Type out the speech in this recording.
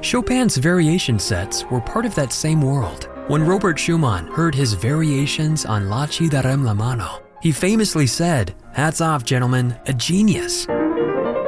Chopin's variation sets were part of that same world. When Robert Schumann heard his variations on La Ci darem la mano, he famously said, "Hats off, gentlemen, a genius."